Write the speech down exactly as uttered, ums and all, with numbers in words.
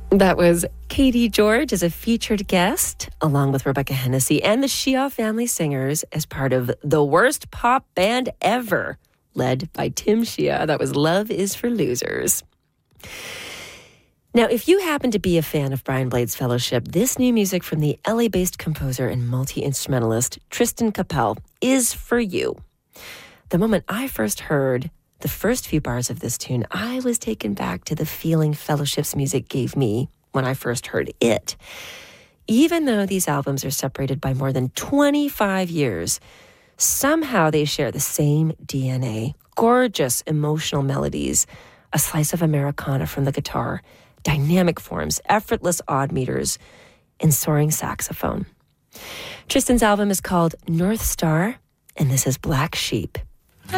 That was Katie George as a featured guest, along with Rebecca Hennessy and the Shia Family Singers as part of the worst pop band ever, led by Tim Shia. That was Love Is for Losers. Now, if you happen to be a fan of Brian Blade's Fellowship, this new music from the L A-based composer and multi-instrumentalist Tristan Capel is for you. The moment I first heard the first few bars of this tune, I was taken back to the feeling Fellowship's music gave me when I first heard it. Even though these albums are separated by more than twenty-five years, somehow they share the same D N A. Gorgeous emotional melodies, a slice of Americana from the guitar, dynamic forms, effortless odd meters, and soaring saxophone. Tristan's album is called North Star, and this is Black Sheep.